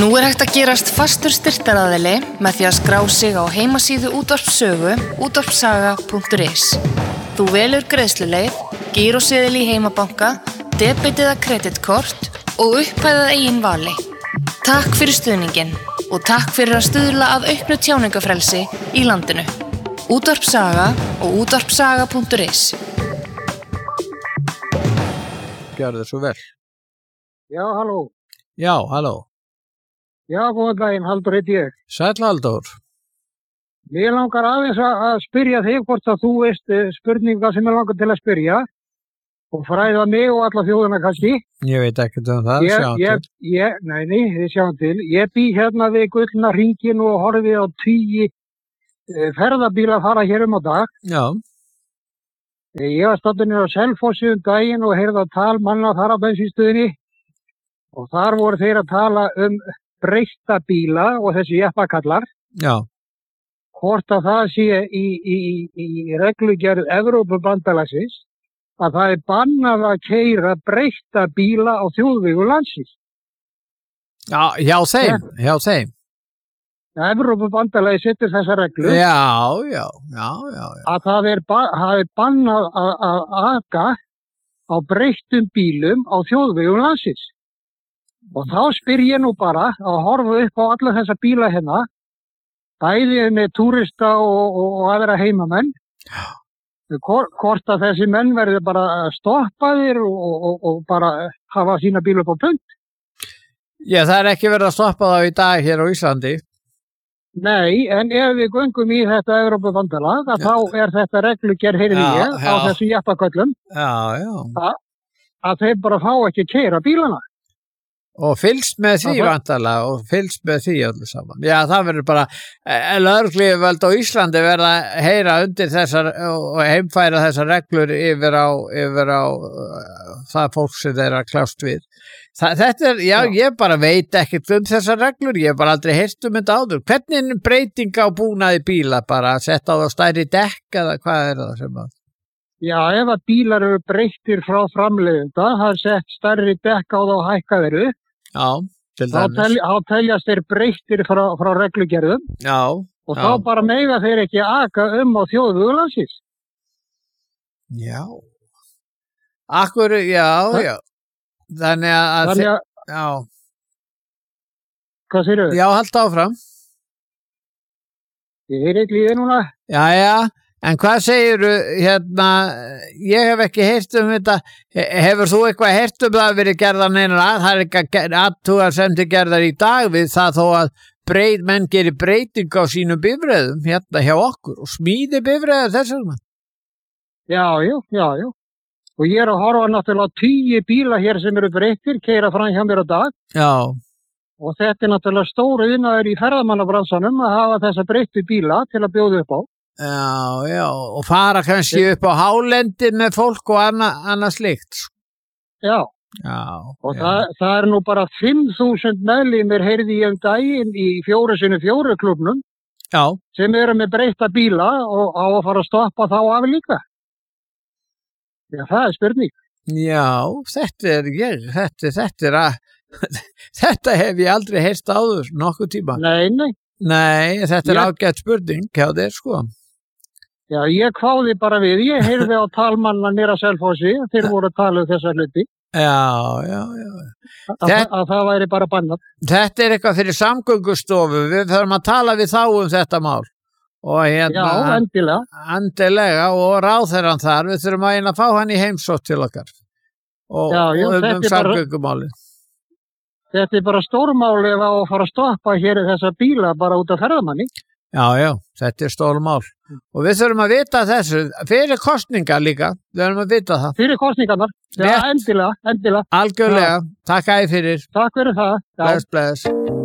Nú hægt að gerast fastur styrktaraðili með því að skrá sig á heimasíðu Útvarpssögu útvarpssaga.is. Þú velur greiðsluleið, gíróseðil í heimabanka, debet eða kreditkort og upphæðað eigin vali. Takk fyrir stuðninginn og takk fyrir að stuðla að auknu tjáningafrelsi í landinu. Útvarpssaga og útvarpssaga.is. Gjörðu svo vel. Já, halló. Já, halló. Já, góðan daginn, Halldór heiti ég. Sæll Halldór. Mér langar aðeins að spyrja þig hvort að þú veist spurninga sem ég langar til að spyrja og fræða mig og alla þjóðina kannski. Ég veit ekkert það, sjáum til. Nei, þið sjáum til. Ég bý hérna við Gullna hringinn og horfi á 10 ferðabíla fara hér á dag. Já. Ég var staddur niður á Selfossi daginn og heyrði að tal manna þar á bensínstöðinni og þar voru þeir að tala breytta bíla og þessi jeppakallar. Já. Hvort að það sé í reglugerð Evrópubandalagsins að það bannað að keyra breytta bíla á þjóðvegum landsins. Já, hjá þeim. Evrópubandalagið setur þessa reglu. Já. Að það bannað að aka á breyttum bílum á þjóðvegum landsins. Og þá spyr ég nú bara að horfa upp á alla þessa bíla hérna, bæði með túrista og aðra heimamenn, hvort að þessi menn verði bara stoppaðir og bara hafa sína bíla upp á punt. Já, það ekki verið að stoppa þá í dag hér á Íslandi. Nei, en ef við göngum í þetta Evrópubandalag, þá þetta reglugerð heyrði ég á þessu jeppaköllum, að þeir bara fá ekki keyra bílana. Og fylgst með því vantarlega og fylgst með því öllu saman. Já, það verður bara lögregluyfirvöld á Íslandi verða að heyra undir þessar og heimfæra þessar reglur yfir á það fólk sem þeir að kljást við. Þetta ég bara veit ekkert þessar reglur, ég hef bara aldrei heyrt þetta áður. Hvernig breyting á búnaði bíla bara að setja á það stærri dekk eða hvað það sem að? Já, ef að bílar eru breyttir frá framleiðenda, það sett stærri dekk á þá og hækka þeir upp. Já, til dæmis. Þá teljast þeir breyttir frá reglugerðum. Já. Og þá bara mega þeir ekki aka á þjóðvegum landsins. Já. Já. Þannig að já. Hvað segirðu? Já, haltu áfram. Ég heyri ekki í þig núna. Já. En hvað segirðu hérna, ég hef ekki heyrt þetta, hefur þú eitthvað heyrt það að verið gerðar neinar það eitthvað aðtúar sem þið gerðar í dag við það þó að menn gerir breyting á sínum bifreiðum hérna hjá okkur og smíði bifreiðar þess vegna? Já. Og ég að horfa náttúrulega 10 bíla hér sem eru breyttir, keyra fram hjá mér á dag. Já. Og þetta náttúrulega stóru iðnaður í ferðamannabransanum að hafa þessa breyttu bíla til að bjóða upp á. Já, og fara kannski upp á hálendin með fólk og annað slíkt. Já. Og það nú bara 5.000 meðlimir heyrði ég daginn í 4x4 klubnum. Já. Sem eru með breytta bíla og á að fara að stoppa þá af líka. Já, það spurning. Já, þetta hef ég aldrei heyrt áður nokkuð tíma. Nei, þetta ágætt spurning hjá þér, sko. Já, ég kváði bara við. Ég heyrði á talmanna nýra Selfossi, þeir voru að tala þessa hluti. Já. Að það væri bara bannað. Þetta eitthvað fyrir samgöngustofu. Við þurfum að tala við þá þetta mál. Og já, endilega og ráðherrann þar. Við þurfum að fá hann í heimsótt til okkar. Og samgöngumálið. Þetta bara stórmál ef að fara að stoppa hér þessa bíla bara út af ferðamanni. Já, þetta stórmál. Og við þurfum að vita þessu, fyrir kosningar líka, við þurfum að vita það. Fyrir kosningarnar, já, endilega. Algjörlega, takk æði fyrir. Takk fyrir það. Bless.